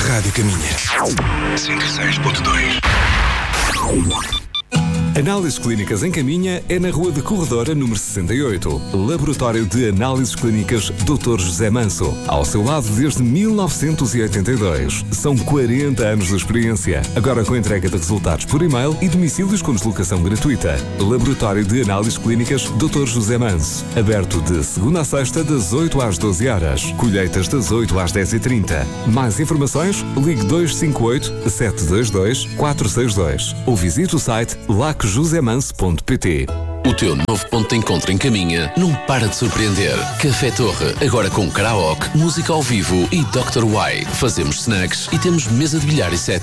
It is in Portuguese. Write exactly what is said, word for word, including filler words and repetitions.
Rádio Caminha. cento e seis ponto dois. Análises Clínicas em Caminha é na Rua de Corredora, número sessenta e oito. Laboratório de Análises Clínicas doutor José Manso. Ao seu lado desde mil novecentos e oitenta e dois. São quarenta anos de experiência. Agora com entrega de resultados por e-mail e domicílios com deslocação gratuita. Laboratório de Análises Clínicas doutor José Manso. Aberto de segunda a sexta, das oito às doze horas. Colheitas das oito às dez e trinta. Mais informações? Ligue dois cinco oito, sete dois dois, quatro seis dois ou visite o site lac josé manso ponto pt. O teu novo ponto de encontro em Caminha não para de surpreender. Café Torre, agora com karaoke, música ao vivo e doutor Y. Fazemos snacks e temos mesa de bilhar e set.